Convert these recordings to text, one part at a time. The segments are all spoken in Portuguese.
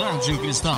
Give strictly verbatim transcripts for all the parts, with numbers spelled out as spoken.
Rádio Cristal.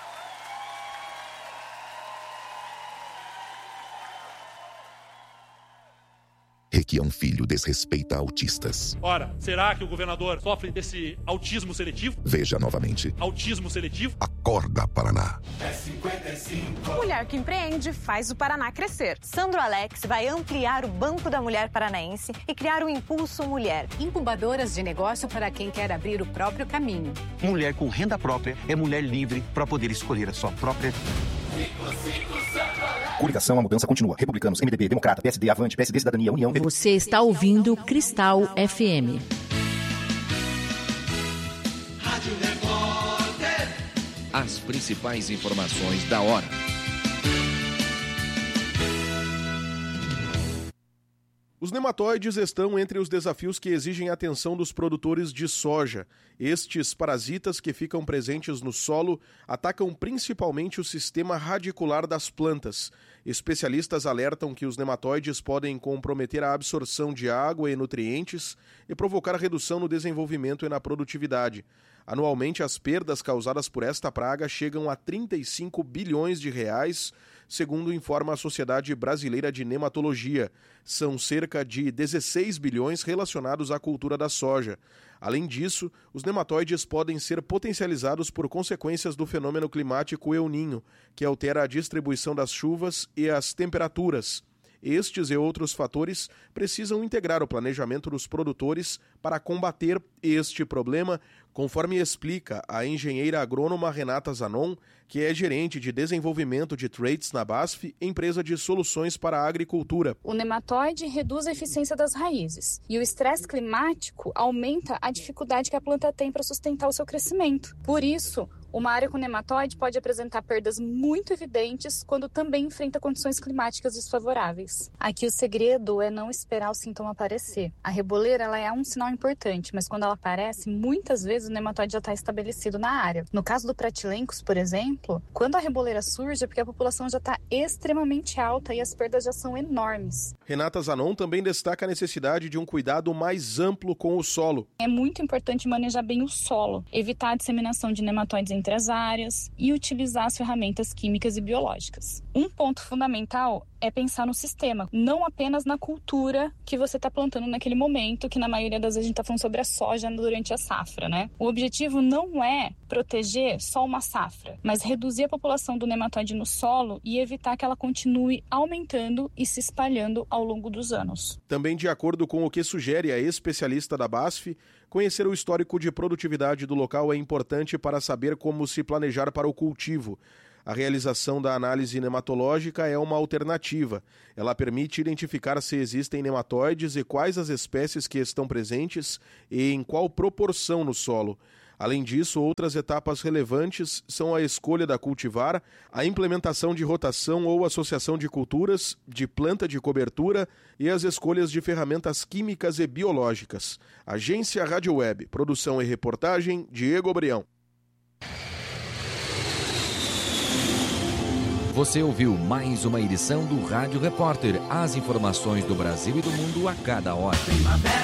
Requião Filho desrespeita autistas. Ora, será que o governador sofre desse autismo seletivo? Veja novamente. Autismo seletivo? Acorda, Paraná. É cinquenta e cinco. Mulher que empreende faz o Paraná crescer. Sandro Alex vai ampliar o Banco da Mulher Paranaense e criar o Impulso Mulher. Incubadoras de negócio para quem quer abrir o próprio caminho. Mulher com renda própria é mulher livre para poder escolher a sua própria... Coligação, a mudança continua. Republicanos, M D B, Democrata, P S D, Avante, P S D, Cidadania, União... Você está ouvindo Cristal F M. Rádio Repórter. As principais informações da hora. Os nematóides estão entre os desafios que exigem atenção dos produtores de soja. Estes parasitas que ficam presentes no solo atacam principalmente o sistema radicular das plantas. Especialistas alertam que os nematóides podem comprometer a absorção de água e nutrientes e provocar redução no desenvolvimento e na produtividade. Anualmente, as perdas causadas por esta praga chegam a trinta e cinco bilhões de reais, segundo informa a Sociedade Brasileira de Nematologia. São cerca de dezesseis bilhões relacionados à cultura da soja. Além disso, os nematóides podem ser potencializados por consequências do fenômeno climático El Niño, que altera a distribuição das chuvas e as temperaturas. Estes e outros fatores precisam integrar o planejamento dos produtores para combater este problema, conforme explica a engenheira agrônoma Renata Zanon, que é gerente de desenvolvimento de traits na B A S F, empresa de soluções para a agricultura. O nematóide reduz a eficiência das raízes e o estresse climático aumenta a dificuldade que a planta tem para sustentar o seu crescimento. Por isso, uma área com nematóide pode apresentar perdas muito evidentes quando também enfrenta condições climáticas desfavoráveis. Aqui o segredo é não esperar o sintoma aparecer. A reboleira ela é um sinal importante, mas quando ela aparece, muitas vezes o nematóide já está estabelecido na área. No caso do Pratilencos, por exemplo, quando a reboleira surge é porque a população já está extremamente alta e as perdas já são enormes. Renata Zanon também destaca a necessidade de um cuidado mais amplo com o solo. É muito importante manejar bem o solo, evitar a disseminação de nematóides entre as áreas e utilizar as ferramentas químicas e biológicas. Um ponto fundamental é pensar no sistema, não apenas na cultura que você está plantando naquele momento, que na maioria das vezes a gente está falando sobre a soja durante a safra, né? O objetivo não é proteger só uma safra, mas reduzir a população do nematóide no solo e evitar que ela continue aumentando e se espalhando ao longo dos anos. Também de acordo com o que sugere a especialista da B A S F, conhecer o histórico de produtividade do local é importante para saber como se planejar para o cultivo. A realização da análise nematológica é uma alternativa. Ela permite identificar se existem nematóides e quais as espécies que estão presentes e em qual proporção no solo. Além disso, outras etapas relevantes são a escolha da cultivar, a implementação de rotação ou associação de culturas, de planta de cobertura e as escolhas de ferramentas químicas e biológicas. Agência Rádio Web, produção e reportagem, Diego Brião. Você ouviu mais uma edição do Rádio Repórter. As informações do Brasil e do mundo a cada hora.